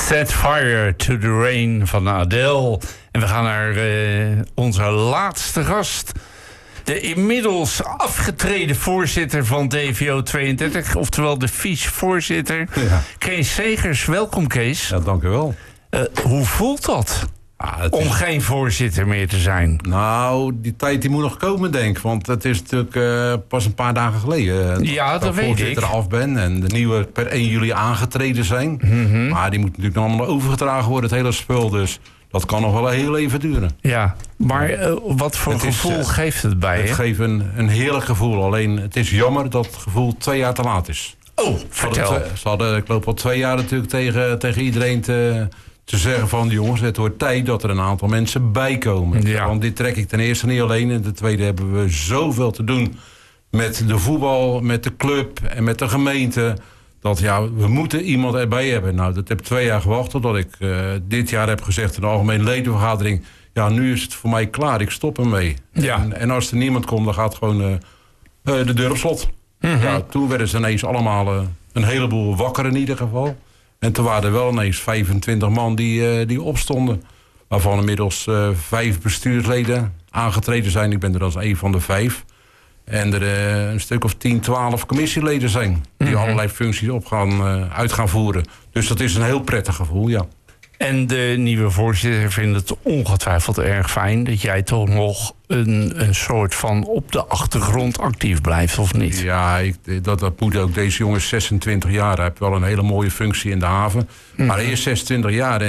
Set Fire to the Rain van Adele. En we gaan naar onze laatste gast. De inmiddels afgetreden voorzitter van DVO 32, oftewel de vicevoorzitter. Ja. Kees Segers, welkom Kees. Ja, dank u wel. Hoe voelt dat? Om geen voorzitter meer te zijn? Nou, die tijd die moet nog komen, denk ik. Want het is natuurlijk pas een paar dagen geleden dat weet ik. voorzitter af ben en de nieuwe per 1 juli aangetreden zijn. Mm-hmm. Maar die moet natuurlijk nog allemaal overgedragen worden, het hele spul. Dus dat kan nog wel heel even duren. Ja, maar wat voor gevoel geeft het bij je? Het geeft een heerlijk gevoel. Alleen het is jammer dat het gevoel 2 jaar te laat is. Oh, vertel. Ik loop al 2 jaar natuurlijk tegen iedereen te zeggen van, jongens, het wordt tijd dat er een aantal mensen bijkomen. Ja. Want dit trek ik ten eerste niet alleen. En ten tweede hebben we zoveel te doen met de voetbal, met de club en met de gemeente. Dat we moeten iemand erbij hebben. Nou, dat heb 2 jaar gewacht totdat ik dit jaar heb gezegd in de algemene ledenvergadering. Ja, nu is het voor mij klaar. Ik stop ermee. Ja. En als er niemand komt, dan gaat gewoon de deur op slot. Mm-hmm. Ja, toen werden ze ineens allemaal een heleboel wakker in ieder geval. En toen waren er wel ineens 25 man die opstonden. Waarvan inmiddels 5 bestuursleden aangetreden zijn. Ik ben er als een van de 5. En er een stuk of 10, 12 commissieleden zijn. Die allerlei functies uit gaan voeren. Dus dat is een heel prettig gevoel, ja. En de nieuwe voorzitter vindt het ongetwijfeld erg fijn dat jij toch nog een soort van op de achtergrond actief blijft, of niet? Ja, dat moet ook. Deze jongen is 26 jaar. Hij heeft wel een hele mooie functie in de haven. Maar hij is 26 jaar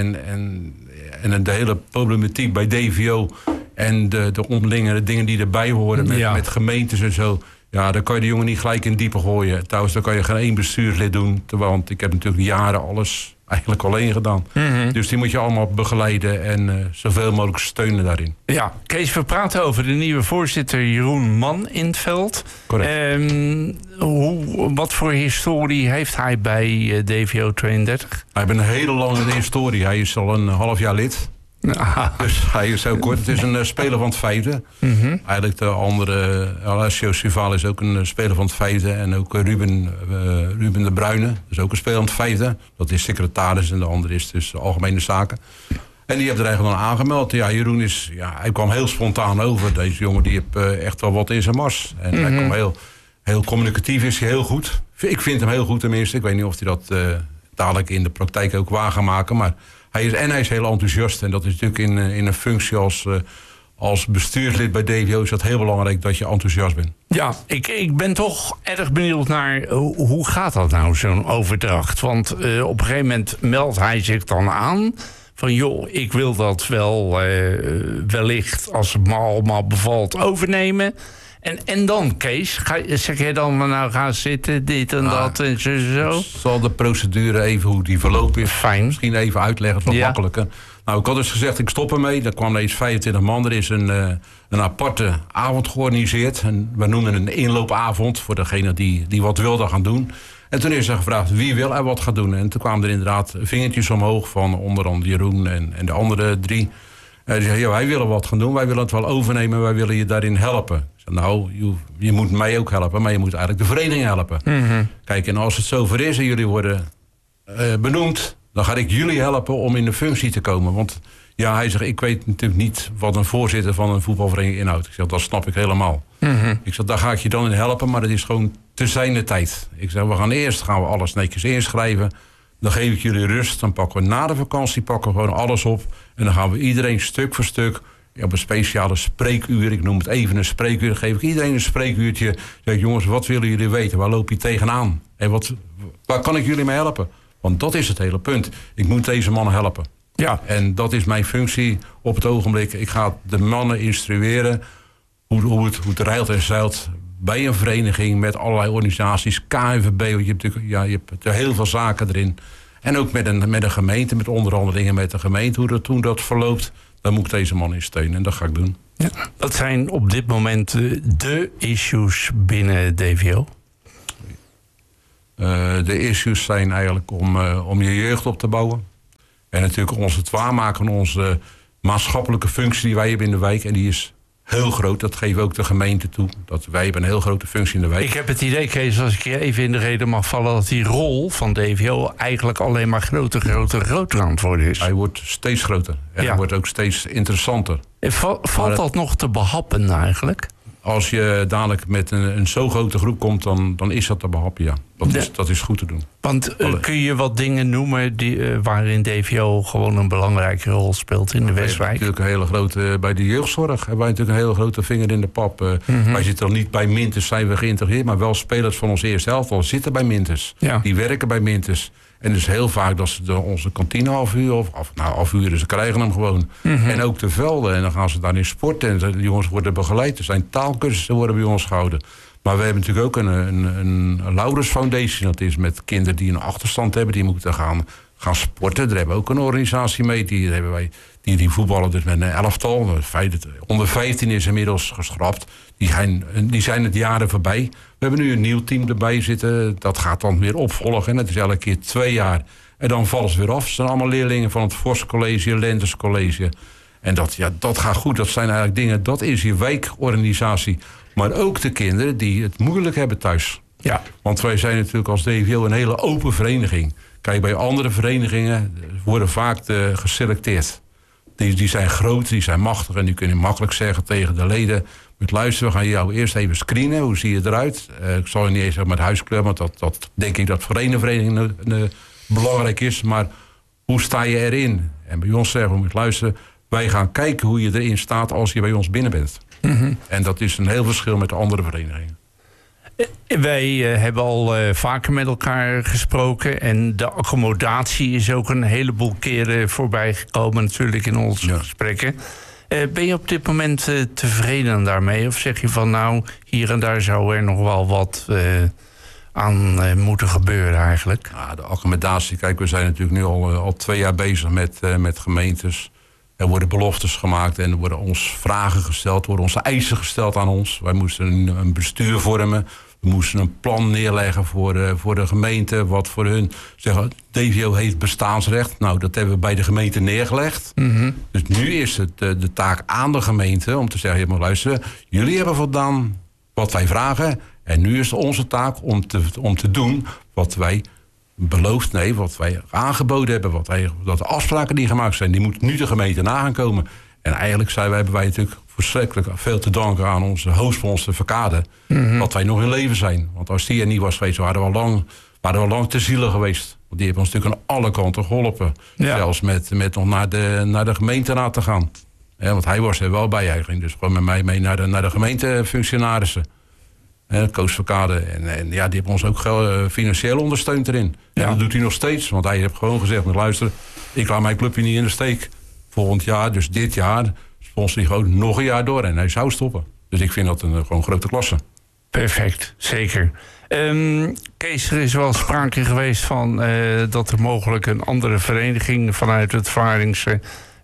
en de hele problematiek bij DVO en de onderlinge dingen die erbij horen met gemeentes en zo. Ja, dan kan je de jongen niet gelijk in het diepe gooien. Trouwens, dan kan je geen 1 bestuurslid doen. Want ik heb natuurlijk jaren alles eigenlijk alleen gedaan. Mm-hmm. Dus die moet je allemaal begeleiden en zoveel mogelijk steunen daarin. Ja, Kees, we praten over de nieuwe voorzitter Jeroen Man in het veld. Correct. Wat voor historie heeft hij bij DVO 32? Hij heeft een hele lange historie. Hij is al een half jaar lid. Dus hij is heel kort. Het is een speler van het 5e. Mm-hmm. Eigenlijk de andere, Alessio Cival is ook een speler van het 5e. En ook Ruben de Bruyne, dat is ook een speler van het 5e. Dat is secretaris en de andere is dus algemene zaken. En die heeft er eigenlijk dan aangemeld. Ja, Jeroen hij kwam heel spontaan over. Deze jongen die heeft echt wel wat in zijn mars. En hij kwam heel communicatief, is hij heel goed. Ik vind hem heel goed tenminste. Ik weet niet of hij dat dadelijk in de praktijk ook waar gaat maken. Maar hij is heel enthousiast. En dat is natuurlijk in een functie als bestuurslid bij DVO is dat heel belangrijk dat je enthousiast bent. Ja, ik ben toch erg benieuwd naar hoe gaat dat nou, zo'n overdracht? Want op een gegeven moment meldt hij zich dan aan van joh, ik wil dat wel wellicht als het me allemaal bevalt overnemen. En dan, Kees, zeg jij dan nou gaan zitten, dit en dat en zo? Ik zal de procedure even, hoe die verlopen is, fijn. Misschien even uitleggen, wat makkelijker. Nou, ik had dus gezegd, ik stop ermee. Er kwam ineens 25 man. Er is een aparte avond georganiseerd. En we noemen het een inloopavond voor degene die wat wilde gaan doen. En toen is er gevraagd wie wil er wat gaan doen. En toen kwamen er inderdaad vingertjes omhoog van onder andere Jeroen en de andere 3. Die zeiden, wij willen wat gaan doen. Wij willen het wel overnemen. Wij willen je daarin helpen. Nou, je moet mij ook helpen, maar je moet eigenlijk de vereniging helpen. Mm-hmm. Kijk, en als het zover is en jullie worden benoemd, dan ga ik jullie helpen om in de functie te komen. Want hij zegt, ik weet natuurlijk niet wat een voorzitter van een voetbalvereniging inhoudt. Ik zeg, dat snap ik helemaal. Mm-hmm. Ik zeg, daar ga ik je dan in helpen, maar het is gewoon te zijner tijd. Ik zeg, gaan we alles netjes inschrijven. Dan geef ik jullie rust, dan pakken we na de vakantie gewoon alles op. En dan gaan we iedereen stuk voor stuk op een speciale spreekuur, ik noem het even een spreekuur, dan geef ik iedereen een spreekuurtje. Zeg, jongens, wat willen jullie weten? Waar loop je tegenaan? En waar kan ik jullie mee helpen? Want dat is het hele punt. Ik moet deze mannen helpen. Ja. En dat is mijn functie op het ogenblik. Ik ga de mannen instrueren hoe het rijlt en zeilt bij een vereniging met allerlei organisaties, KNVB, je hebt er heel veel zaken erin. En ook met een gemeente, met onderhandelingen met de gemeente, hoe dat verloopt. Dan moet ik deze man in steunen en dat ga ik doen. Ja. Wat zijn op dit moment de issues binnen DVO? De issues zijn eigenlijk om je jeugd op te bouwen. En natuurlijk het waarmaken van onze maatschappelijke functie die wij hebben in de wijk. En die is heel groot. Dat geven we ook de gemeente toe. Wij hebben een heel grote functie in de wijk. Ik heb het idee, Kees, als ik je even in de reden mag vallen, dat die rol van DVO eigenlijk alleen maar groter aan het worden is. Hij wordt steeds groter. En hij wordt ook steeds interessanter. Valt dat nog te behappen eigenlijk? Als je dadelijk met een zo grote groep komt, dan is dat te behappen, ja. Dat is goed te doen. Want kun je wat dingen noemen waarin DVO gewoon een belangrijke rol speelt in de Westwijk? Natuurlijk een hele grote, bij de jeugdzorg hebben wij natuurlijk een hele grote vinger in de pap. Wij zitten er niet bij Mintes, zijn we geïntegreerd, maar wel spelers van onze eerste elftal zitten bij Mintes. Ja. Die werken bij Mintes. En dus heel vaak dat ze onze kantine afhuren. Ze krijgen hem gewoon. En ook de velden. En dan gaan ze daarin sporten. En de jongens worden begeleid. Er zijn taalkursussen worden bij ons gehouden. Maar we hebben natuurlijk ook een Laurens Foundation. Dat is met kinderen die een achterstand hebben. Die moeten gaan sporten. Daar hebben we ook een organisatie mee. Die voetballen dus met een elftal. Onder 15 is inmiddels geschrapt. Die zijn het jaren voorbij. We hebben nu een nieuw team erbij zitten. Dat gaat dan weer opvolgen. Dat is elke keer 2 jaar. En dan vallen ze weer af. Ze zijn allemaal leerlingen van het Vos College, Lentes College. En dat gaat goed. Dat zijn eigenlijk dingen. Dat is je wijkorganisatie. Maar ook de kinderen die het moeilijk hebben thuis. Ja. Want wij zijn natuurlijk als DVO een hele open vereniging. Kijk, bij andere verenigingen worden vaak geselecteerd. Die zijn groot, die zijn machtig. En die kunnen makkelijk zeggen tegen de leden: moet luisteren, we gaan jou eerst even screenen. Hoe zie je eruit? Ik zal je niet eens zeggen met huiskleur, want dat denk ik dat voor een vereniging belangrijk is. Maar hoe sta je erin? En bij ons zeggen we: moet luisteren, wij gaan kijken hoe je erin staat als je bij ons binnen bent. En dat is een heel verschil met de andere verenigingen. Wij hebben al vaker met elkaar gesproken. En de accommodatie is ook een heleboel keren voorbij gekomen natuurlijk in onze gesprekken. Ben je op dit moment tevreden daarmee? Of zeg je van nou, hier en daar zou er nog wel wat aan moeten gebeuren eigenlijk? Ja, de accommodatie, kijk, we zijn natuurlijk nu al 2 jaar bezig met gemeentes. Er worden beloftes gemaakt en er worden ons vragen gesteld, worden onze eisen gesteld aan ons. Wij moesten een bestuur vormen. We moesten een plan neerleggen voor de gemeente, wat voor hun zeggen. DVO heeft bestaansrecht. Nou, dat hebben we bij de gemeente neergelegd. Dus nu is het de taak aan de gemeente om te zeggen: maar luisteren, jullie hebben voldaan wat wij vragen. En nu is het onze taak om te doen wat wij wat wij aangeboden hebben. Dat de afspraken die gemaakt zijn, die moeten nu de gemeente na gaan komen. En eigenlijk hebben wij natuurlijk verschrikkelijk veel te danken aan onze hoofdsponsor Verkade. Dat wij nog in leven zijn. Want als die er niet was geweest, waren we lang te zielig geweest. Want die hebben ons natuurlijk aan alle kanten geholpen. Ja. Zelfs met nog naar de gemeenteraad te gaan. Ja, want hij was er wel bij eigenlijk. Dus gewoon met mij mee naar de gemeentefunctionarissen. Koos Verkade. En die hebben ons ook financieel ondersteund erin. Ja. En dat doet hij nog steeds. Want hij heeft gewoon gezegd: luister, ik laat mijn clubje niet in de steek. Volgend jaar, dus dit jaar, sponsor hij gewoon nog een jaar door. En hij zou stoppen. Dus ik vind dat gewoon grote klasse. Perfect, zeker. Kees, er is wel sprake geweest van dat er mogelijk een andere vereniging vanuit het Varingse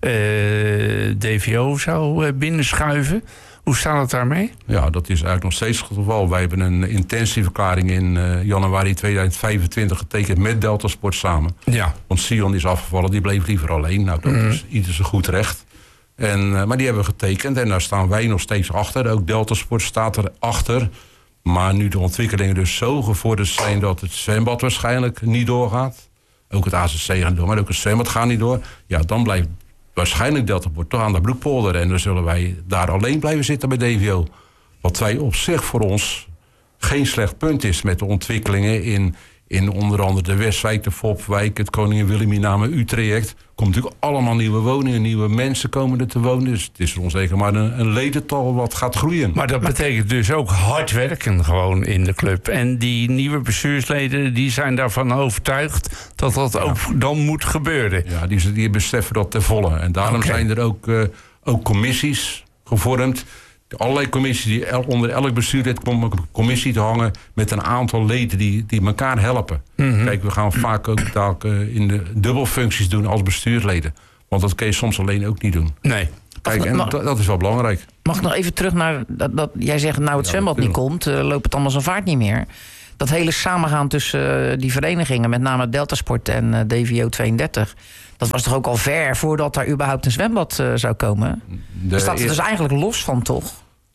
DVO zou binnenschuiven. Hoe staat het daarmee? Ja, dat is eigenlijk nog steeds het geval. Wij hebben een intentieverklaring in januari 2025 getekend met Delta Sport samen. Ja. Want Sion is afgevallen, die bleef liever alleen. Nou, dat is ieder zijn goed recht. Maar die hebben we getekend en daar staan wij nog steeds achter. Ook Delta Sport staat erachter. Maar nu de ontwikkelingen dus zo gevorderd zijn dat het zwembad waarschijnlijk niet doorgaat. Ook het ACC gaat door, maar ook het zwembad gaat niet door. Ja, dan blijft waarschijnlijk Delta Sport toch aan de Broekpolder. En dan zullen wij daar alleen blijven zitten bij DVO. Wat wij op zich voor ons geen slecht punt is met de ontwikkelingen in onder andere de Westwijk, de Fopwijk, het Koningin Wilhelminaanse U-traject. Komt natuurlijk allemaal nieuwe woningen, nieuwe mensen komen er te wonen. Dus het is voor ons zeker maar een ledental wat gaat groeien. Maar dat betekent dus ook hard werken gewoon in de club. En die nieuwe bestuursleden die zijn daarvan overtuigd dat dat ook dan moet gebeuren. Ja, die beseffen dat ten volle. En daarom zijn er ook commissies gevormd. Allerlei commissies die onder elk bestuurlid komt een commissie te hangen met een aantal leden die elkaar helpen. Kijk, we gaan vaak ook in de dubbelfuncties doen als bestuursleden. Want dat kun je soms alleen ook niet doen. Nee. Kijk, en dat is wel belangrijk. Mag ik nog even terug naar dat jij zegt, nou het zwembad niet komt, loopt het allemaal zijn vaart niet meer. Dat hele samengaan tussen die verenigingen, met name Delta Sport en DVO 32... dat was toch ook al ver voordat daar überhaupt een zwembad zou komen? Staat er dus eigenlijk los van, toch?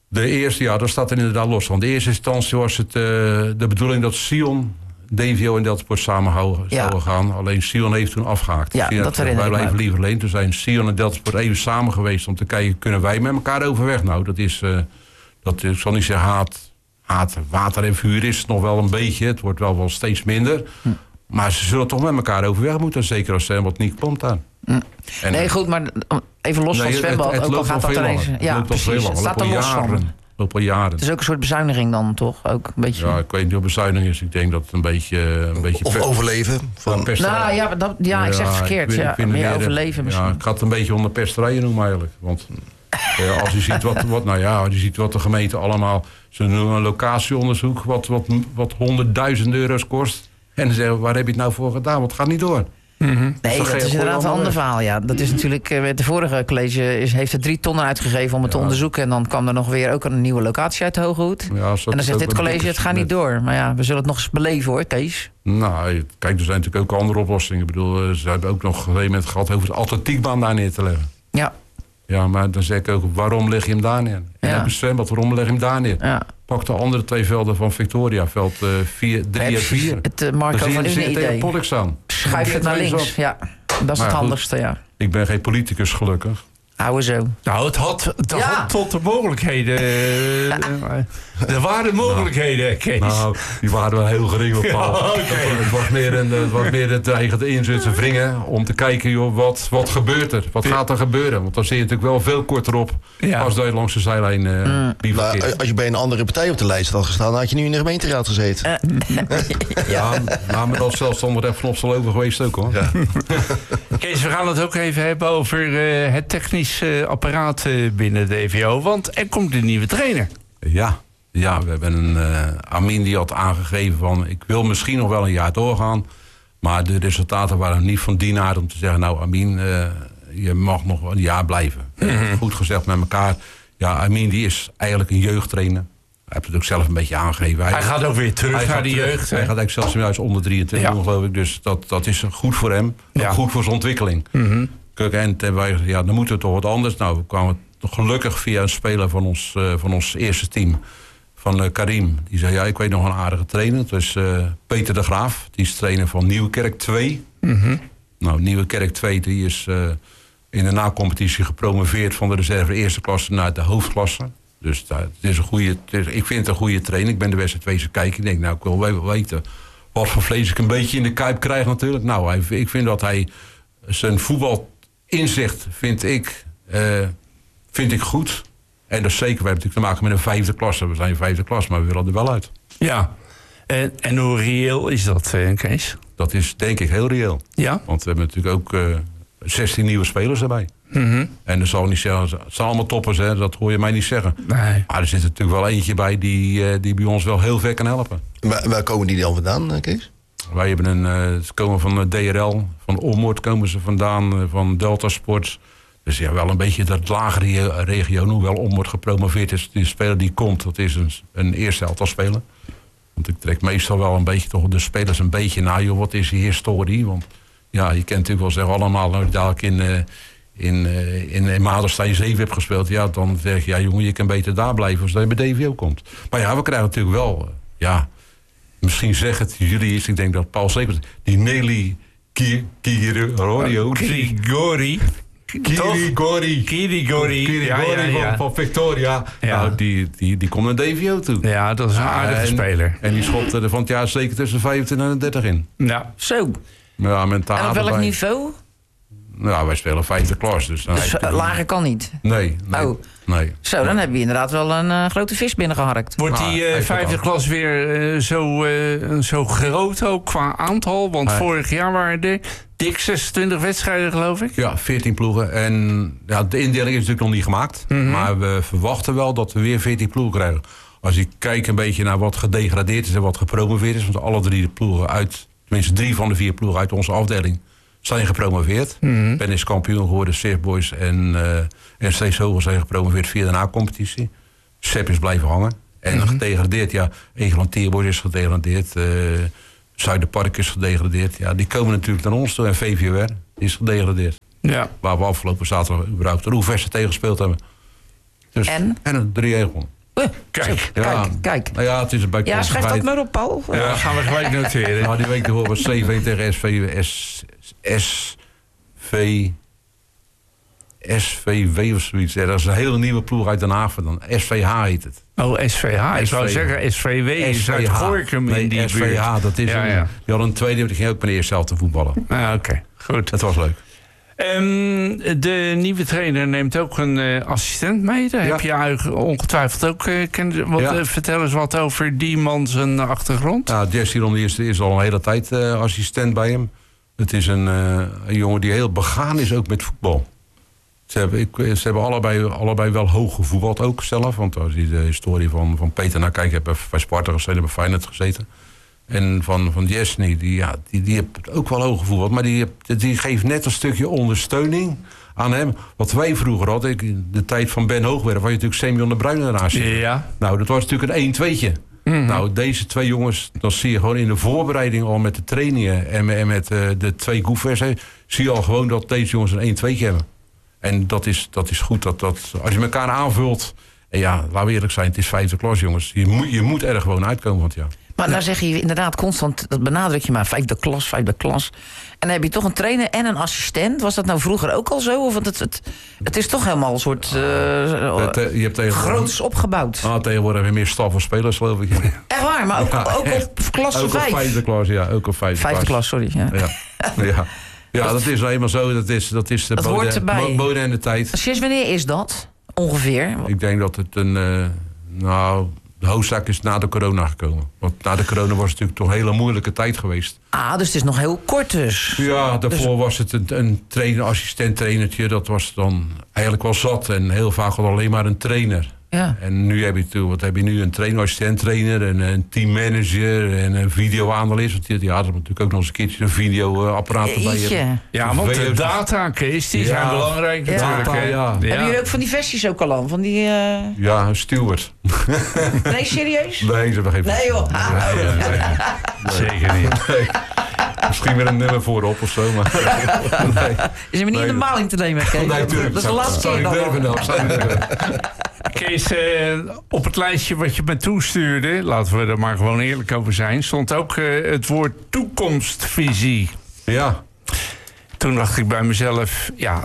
De eerste, ja, dat staat er inderdaad los van. De eerste instantie was het de bedoeling dat Sion, DVO en Deltasport samen zouden gaan. Alleen Sion heeft toen afgehaakt. Ja, Sion dat herinner ik me. Wij blijven liever alleen. Toen zijn Sion en Deltasport even samen geweest om te kijken, kunnen wij met elkaar overweg? Nou, dat is, ik zal niet zeggen haat, water en vuur is het nog wel een beetje. Het wordt wel steeds minder. Maar ze zullen toch met elkaar overweg moeten. Zeker als wat niet komt daar. Nee, goed, maar even los van het zwembad. Ook al gaat dat ineens. Ja, precies. Het staat er los van. Loopt al jaren. Het is ook een soort bezuiniging dan, toch? Ook een beetje. Ja, ik weet niet of bezuiniging is. Ik denk dat het een beetje of overleven. Van nou ja, ik zeg het verkeerd. Meer overleven misschien. Ja, ik ga het een beetje onder pesterijen noemen eigenlijk. Want als je ziet wat de gemeente allemaal... Ze doen een locatieonderzoek wat 100.000 euro's kost. En dan zeggen we, waar heb je het nou voor gedaan? Want het gaat niet door. Nee, dat is inderdaad een ander verhaal. Ja. Dat is natuurlijk, met de vorige college heeft er 3 ton uitgegeven om het te onderzoeken. En dan kwam er nog weer ook een nieuwe locatie uit de Hogehoed. Ja, en dan zegt dit college, het gaat niet door. Maar ja, we zullen het nog eens beleven hoor, Kees. Nou, kijk, er zijn natuurlijk ook andere oplossingen. Ik bedoel, ze hebben ook nog een gegeven moment gehad over de atletiekbaan daar neer te leggen. Ja. Ja, maar dan zeg ik ook, waarom leg je hem daar neer? En heb je zwembad, waarom leg je hem daar neer? Ja. Pak de andere 2 velden van Victoria, veld 3 en 4. Het Marco van Unie idee. Schuif het naar links, ja. Dat is het handigste, ja. Ik ben geen politicus, gelukkig. Houden zo. Nou, het had tot de mogelijkheden. Er waren mogelijkheden, Kees. Nou, die waren wel heel gering op Paul. Okay. Het was meer het eigen inzetten wringen om te kijken, joh, wat gebeurt er? Wat gaat er gebeuren? Want dan zie je natuurlijk wel veel korter op als dat je langs de zijlijn bivakkeert. Als je bij een andere partij op de lijst had gestaan, dan had je nu in de gemeenteraad gezeten. Maar dat zelfstandig even op zal over geweest ook, hoor. Ja. Kees, we gaan het ook even hebben over het technisch apparaat binnen de DVO. Want er komt een nieuwe trainer. Ja, we hebben een Amin die had aangegeven van... ik wil misschien nog wel een jaar doorgaan... maar de resultaten waren niet van die aard om te zeggen... nou Amin, je mag nog een jaar blijven. Goed gezegd met elkaar. Ja, Amin die is eigenlijk een jeugdtrainer. Hij heeft het ook zelf een beetje aangegeven. Hij gaat ook weer terug naar de jeugd. Hij gaat eigenlijk zelfs juist onder 23, geloof ik. Dus dat is goed voor hem. Goed voor zijn ontwikkeling. Kijk, en dan moeten we toch wat anders. Nou, we kwamen gelukkig via een speler van ons eerste team... van Karim. Die zei, ik weet nog een aardige trainer. Dat is Peter de Graaf. Die is trainer van Nieuwekerk 2. Nou, Nieuwekerk 2 die is in de nacompetitie gepromoveerd... van de reserve eerste klasse naar de hoofdklasse. Dus het is ik vind het een goede trainer. Ik ben de wedstrijd wezen kijken. Ik denk, nou, ik wil wel weten wat voor vlees ik een beetje in de kuip krijg natuurlijk. Nou, ik vind dat hij zijn voetbalinzicht vind ik goed. En dat is zeker, we hebben natuurlijk te maken met een 5e klasse. We zijn een 5e klasse, maar we willen er wel uit. Ja, en hoe reëel is dat, Kees? Dat is denk ik heel reëel. Ja? Want we hebben natuurlijk ook 16 nieuwe spelers erbij. En dat zal niet zeggen, het zijn allemaal toppers, hè? Dat hoor je mij niet zeggen. Nee. Maar er zit natuurlijk wel eentje bij die bij ons wel heel ver kan helpen. Waar komen die dan vandaan, Kees? Wij hebben ze komen van DRL, van Ommoord komen ze vandaan, van Deltasport. Dus ja, wel een beetje dat lagere regio, hoewel Ommoord gepromoveerd is. Die speler die komt, dat is een eerste elftal speler. Want ik trek meestal wel een beetje toch de spelers een beetje naar, joh, wat is die historie? Want ja, je kent natuurlijk wel zeggen allemaal, nou, dadelijk in Madenstein 7 hebt gespeeld. Ja, dan zeg je, ja jongen, je kan beter daar blijven als je bij DVO komt. Maar ja, we krijgen natuurlijk wel, misschien zeggen het jullie is, ik denk dat Paul zeker, die Nelly Kirigori van Victoria. Ja. Nou, die komt naar DVO toe. Ja, dat is een aardige speler. En die schopte er van het jaar zeker tussen 25 en 30 in. Ja. Zo. Ja, mentaal. En op welk niveau? Nou, wij spelen 5e klas. Dus lager kan niet? Nee. Nee. Zo, dan heb je inderdaad wel een grote vis binnengeharkt. Wordt die 5e klas weer zo groot ook qua aantal? Want vorig jaar waren er dik 26 wedstrijden, geloof ik. Ja, 14 ploegen. En ja, de indeling is natuurlijk nog niet gemaakt. Maar we verwachten wel dat we weer 14 ploegen krijgen. Als je kijkt een beetje naar wat gedegradeerd is en wat gepromoveerd is... want alle 3 de ploegen tenminste 3 van de 4 ploegen uit onze afdeling... zijn gepromoveerd. Ben is kampioen geworden, Safe Boys en Steeds Hoger zijn gepromoveerd via de na-competitie. Sepp is blijven hangen. En gedegradeerd, Egeland-Tierboys is gedegradeerd. Zuiderpark is gedegradeerd. Ja, die komen natuurlijk naar ons toe. En VVOR is gedegradeerd. Waar we afgelopen zaterdag überhaupt de Roefvesten tegen gespeeld hebben. Dus, en een 3-1 gewonnen. Kijk. Kijk. Nou ja, het is bij ja, schrijf dat maar op, Paul. Ja, gaan we gelijk noteren. Nou, die week ervoor was CV tegen SVW of zoiets. Ja, dat is een hele nieuwe ploeg uit Den Haag. Dan SVH heet het. Oh, SVH. Ik zou zeggen SVW is uit Gorinchem in die SVH, buurt. dat is Ja. Die had een tweede, die ging ook met de eerste helft te voetballen. Oké, goed. Dat was leuk. De nieuwe trainer neemt ook een assistent mee. Daar heb je eigenlijk ongetwijfeld ook... vertel eens wat over die man zijn achtergrond. Ja, Jesse Ron is al een hele tijd assistent bij hem. Het is een jongen die heel begaan is ook met voetbal. Ze hebben allebei wel hoog gevoetbald ook zelf. Want als je de historie van Peter naar kijkt... hebben bij Sparta gezeten, bij Feyenoord gezeten. En van Jesny, die heeft ook wel hoog gevoetbald. Maar die geeft net een stukje ondersteuning aan hem. Wat wij vroeger hadden, in de tijd van Ben Hoogwerf... had je natuurlijk Semyon de Bruyne ernaast zitten. Ja. Nou, dat was natuurlijk een 1-2'tje. Mm-hmm. Nou, deze twee jongens, dan zie je gewoon in de voorbereiding... al met de trainingen en met de twee goefers... zie je al gewoon dat deze jongens een 1-2'tje hebben. En dat is goed. Dat als je elkaar aanvult... En ja, laten we eerlijk zijn, het is 5e klas, jongens. Je moet er gewoon uitkomen, want ja... Maar nou zeg je inderdaad constant, dat benadruk je maar, 5e klas. En dan heb je toch een trainer en een assistent. Was dat nou vroeger ook al zo? Of het is toch helemaal een soort je hebt groots opgebouwd. Tegenwoordig heb je meer staf of spelers, geloof ik. Echt waar, maar ook op klasse 5. Ook op 5e klas, ja. Ook op 5e klas. 5e klas, sorry. Ja, dat is nou eenmaal zo. Dat is de moderne tijd. Sinds wanneer is dat? Ongeveer? Ik denk dat het de hoofdzaak is na de corona gekomen. Want na de corona was het natuurlijk toch een hele moeilijke tijd geweest. Dus het is nog heel kort dus. Ja, daarvoor was het een assistent-trainertje. Dat was dan eigenlijk wel zat. En heel vaak had alleen maar een trainer. Ja. En nu heb je nu een trainer, assistent-trainer en een teammanager en een videoanalist. Want die hadden natuurlijk ook nog eens een keertje een videoapparaat erbij. Ja, want de data, Kees, die zijn belangrijk natuurlijk. Hebben jullie ook van die versies ook al aan? Van die, Ja, een steward. Nee, serieus? Nee, ze hebben geen... Nee joh. Nee. Zeker niet. Nee. Misschien weer een nummer voorop of zo. Maar nee. Is hem niet in de maling te nemen, Kees? Nee, dat is de laatste keer. Kees, op het lijstje wat je me toestuurde... laten we er maar gewoon eerlijk over zijn... stond ook het woord toekomstvisie. Ja. Toen dacht ik bij mezelf... ja,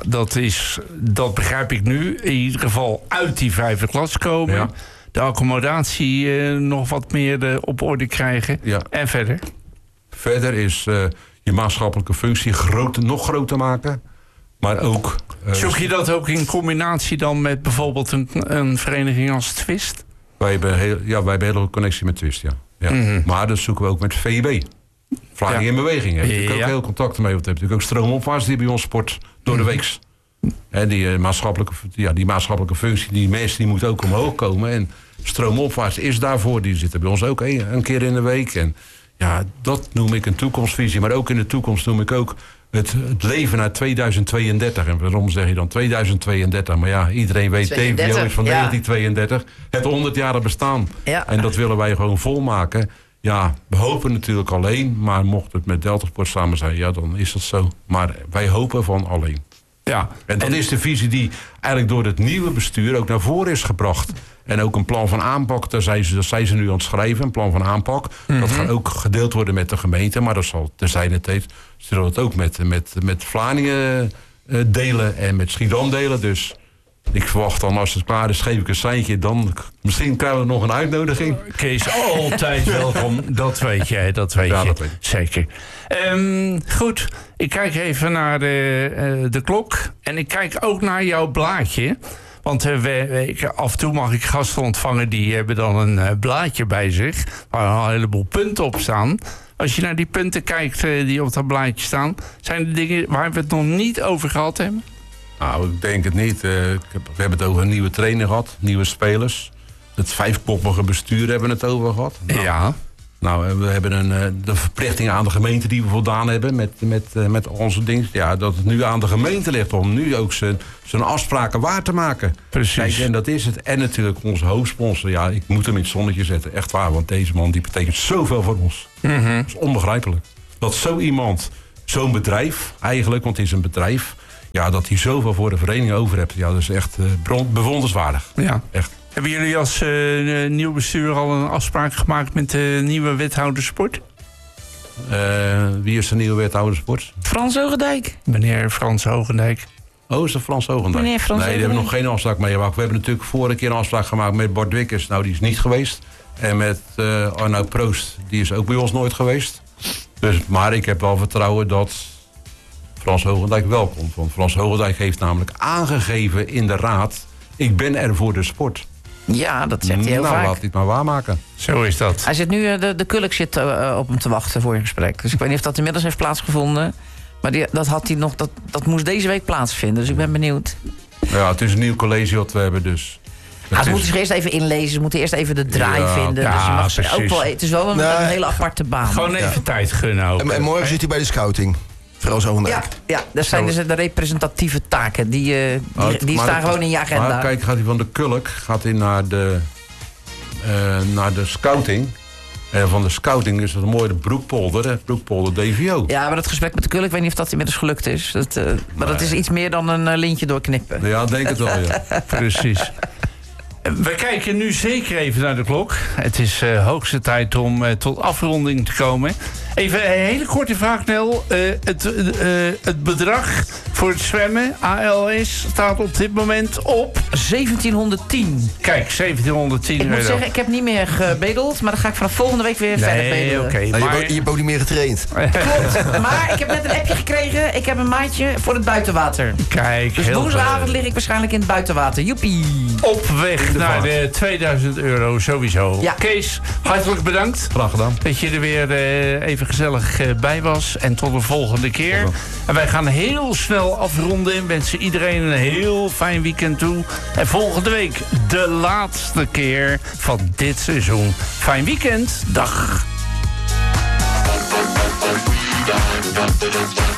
dat begrijp ik nu. In ieder geval uit die 5e klas komen. Ja. De accommodatie nog wat meer op orde krijgen. Ja. En verder? Verder is je maatschappelijke functie nog groter maken... Maar ook... Zoek je dat ook in combinatie dan met bijvoorbeeld een vereniging als Twist? Wij hebben een hele connectie met Twist, ja. Mm-hmm. Maar dat zoeken we ook met VIB. Vlaardingen in Beweging. Daar heb ik ook heel contact mee. Want we hebben natuurlijk ook Stroomopwaarts die bij ons sport door de weeks. En die maatschappelijke functie, die mensen die moeten ook omhoog komen. En Stroomopwaarts is daarvoor. Die zitten bij ons ook een keer in de week. En ja, dat noem ik een toekomstvisie. Maar ook in de toekomst noem ik ook... Het leven naar 2032. En waarom zeg je dan 2032? Maar ja, iedereen weet, DVO is van 1932. Het 100-jarig bestaan. Ja. En dat willen wij gewoon volmaken. Ja, we hopen natuurlijk alleen. Maar mocht het met Deltasport samen zijn, ja, dan is dat zo. Maar wij hopen van alleen. Ja. En dat is de visie die eigenlijk door het nieuwe bestuur ook naar voren is gebracht. En ook een plan van aanpak, daar zijn ze nu aan het schrijven. Een plan van aanpak. Mm-hmm. Dat gaat ook gedeeld worden met de gemeente. Maar dat zal terzijde tijd zullen we het ook met Vlaardingen delen en met Schiedam delen. Dus ik verwacht dan, als het klaar is, geef ik een seintje. Dan misschien krijgen we nog een uitnodiging. Kees, altijd welkom. Dat weet jij, dat weet je. Dat weet ik. Zeker. Goed, ik kijk even naar de klok. En ik kijk ook naar jouw blaadje. Want af en toe mag ik gasten ontvangen... die hebben dan een blaadje bij zich... waar een heleboel punten op staan. Als je naar die punten kijkt die op dat blaadje staan... zijn er dingen waar we het nog niet over gehad hebben? Nou, ik denk het niet. We hebben het over een nieuwe trainer gehad, nieuwe spelers. Het 5-koppige bestuur hebben we het over gehad. Nou, we hebben de verplichtingen aan de gemeente die we voldaan hebben met onze dingen. Ja, dat het nu aan de gemeente ligt om nu ook zijn afspraken waar te maken. Precies. Kijk, en dat is het. En natuurlijk onze hoofdsponsor. Ja, ik moet hem in het zonnetje zetten. Echt waar, want deze man die betekent zoveel voor ons. Mm-hmm. Dat is onbegrijpelijk. Dat zo iemand, zo'n bedrijf eigenlijk, want het is een bedrijf... ja, dat hij zoveel voor de vereniging over hebt. Ja, dat is echt bewonderenswaardig. Ja. Echt. Hebben jullie als nieuw bestuur al een afspraak gemaakt met de nieuwe wethouder sport? Wie is de nieuwe wethouder sport? Frans Hogendijk. Meneer Frans Hogendijk. Oh, is dat Frans Hogendijk? Meneer Frans die hebben nog geen afspraak mee gemaakt. We hebben natuurlijk vorige keer een afspraak gemaakt met Bart Wikkers. Nou, die is niet geweest. En met Arno Proost, die is ook bij ons nooit geweest. Dus, maar ik heb wel vertrouwen dat Frans Hogendijk wel komt. Want Frans Hogendijk heeft namelijk aangegeven in de raad... ik ben er voor de sport. Ja, dat zegt hij heel vaak. Nou, laat hij het maar waarmaken. Zo is dat. Hij zit nu, de Kulk zit op hem te wachten voor een gesprek. Dus ik weet niet of dat inmiddels heeft plaatsgevonden. Maar dat moest deze week plaatsvinden. Dus ik ben benieuwd. Ja, het is een nieuw college wat we hebben dus. Ze moeten zich eerst even inlezen. Ze moeten eerst even de draai vinden. Ja, dus je mag ook wel, het is wel een hele aparte baan. Gewoon even tijd gunnen ook. En morgen zit hij bij de scouting. Frans Hogendijk. Ja, dat zijn dus de representatieve taken. Die staan gewoon in je agenda. Maar kijk, gaat hij van de Kulk naar de scouting. En van de scouting is het een mooie Broekpolder, Broekpolder DVO. Ja, maar dat gesprek met de Kulk, ik weet niet of dat inmiddels gelukt is. Maar dat is iets meer dan een lintje doorknippen. Ja, denk het wel, ja. Precies. We kijken nu zeker even naar de klok. Het is hoogste tijd om tot afronding te komen. Even een hele korte vraag, Nel. Het bedrag voor het zwemmen, ALS, staat op dit moment op 1710. Kijk, 1710 Ik moet zeggen, ik heb niet meer gebedeld, maar dan ga ik vanaf volgende week weer verder bedelen. Okay, maar je hebt ook niet meer getraind. Klopt, maar ik heb net een appje gekregen. Ik heb een maatje voor het buitenwater. Kijk, dus woensdagavond lig ik waarschijnlijk in het buitenwater. Joepie. Op weg naar de €2000 sowieso. Ja. Kees, hartelijk bedankt. Graag gedaan. Dat je er weer even gezellig bij was. En tot de volgende keer. En wij gaan heel snel afronden. En wensen iedereen een heel fijn weekend toe. En volgende week de laatste keer van dit seizoen. Fijn weekend. Dag.